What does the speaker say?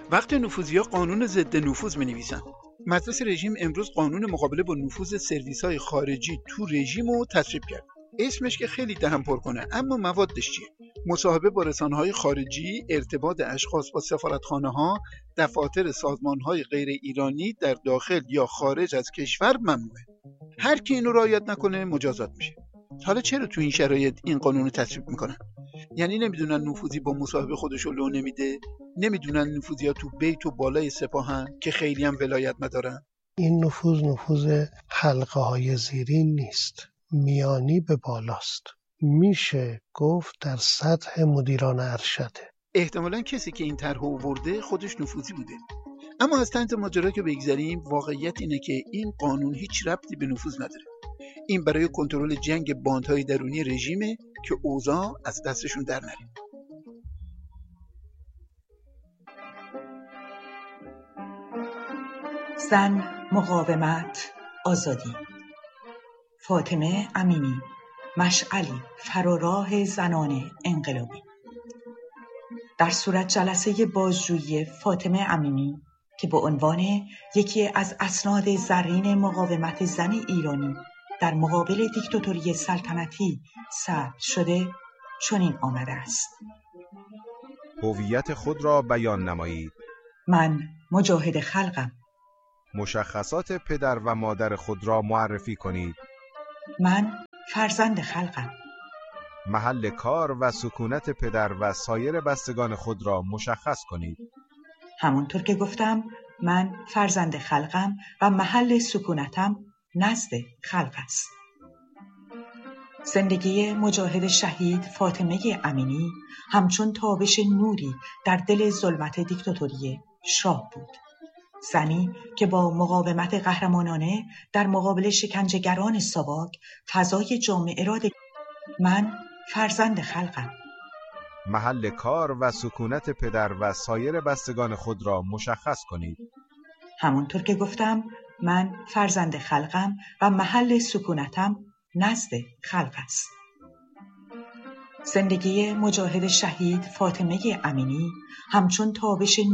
وقت نفوذی‌ها قانون ضد نفوذ می‌نویسن. مجلس رژیم امروز قانون مقابله با نفوذ سرویس‌های خارجی تو رژیم رو تصویب کرد. اسمش که خیلی دهن پر کنه، اما موادش چیه؟ مصاحبه با رسانه‌های خارجی، ارتباط اشخاص با سفارتخانه‌ها، دفاتر سازمان‌های غیر ایرانی در داخل یا خارج از کشور ممنوعه. هر کی اینو رعایت نکنه مجازات میشه. حالا چرا تو این شرایط این قانون رو تصویب میکنن؟ یعنی نمیدونن نفوذی با مصاحبه خودشو لو نمیده؟ نمیدونن نفوذی‌ها تو بیت و بالای سپاهن که خیلی هم ولایت ندارن؟ این نفوذ حلقه های زیرین نیست، میانی به بالاست. میشه گفت در سطح مدیران ارشده. احتمالاً کسی که این طرح آورده خودش نفوذی بوده. اما از طنز ماجرا که بگذریم، واقعیت اینه که این قانون هیچ ربطی به نفوذ نداره. این برای کنترل جنگ باندهای درونی رژیمه که اوضاع از دستشون در نره. زن، مقاومت، آزادی. فاطمه امینی، مشعلی فراراه زنان انقلابی. در صورت جلسه بازجویی فاطمه امینی که به عنوان یکی از اسناد زرین مقاومت زن ایرانی در مقابل دیکتاتوری سلطنتی ثبت شده، چنین آمده است: هویت خود را بیان نمایید. من مجاهد خلقم. مشخصات پدر و مادر خود را معرفی کنید. من فرزند خلقم. محل کار و سکونت پدر و سایر بستگان خود را مشخص کنید. همونطور که گفتم، من فرزند خلقم و محل سکونتم نزد خلق است. زندگی مجاهد شهید فاطمه امینی همچون تابش نوری در دل ظلمت دیکتاتوری شاه بود. زنی که با مقاومت قهرمانانه در مقابل شکنجهگران ساواک فضای جامعه را من فرزند خلقم. محل کار و سکونت پدر و سایر بستگان خود را مشخص کنید. همونطور که گفتم، من فرزند خلقم و محل سکونتم نزد خلق است. زندگی مجاهد شهید فاطمه امینی همچون تابش